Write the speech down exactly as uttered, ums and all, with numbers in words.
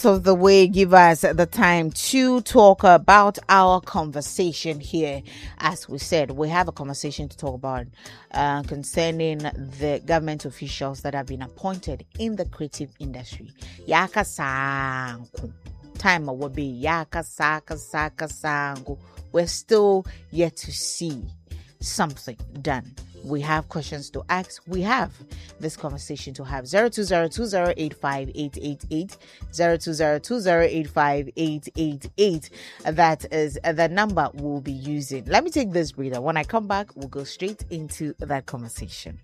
of the way, give us the time to talk about our conversation here. As we said, we have a conversation to talk about uh, concerning the government officials that have been appointed in the creative industry. Yaka sanku. Time will be yaka saka saka sangu. We're still yet to see something done. We have questions to ask. We have this conversation to have. zero two zero two zero eight five eight eight eight, zero two zero two zero eight five eight eight eight. That is the number we'll be using. Let me take this breather. When I come back, we'll go straight into that conversation.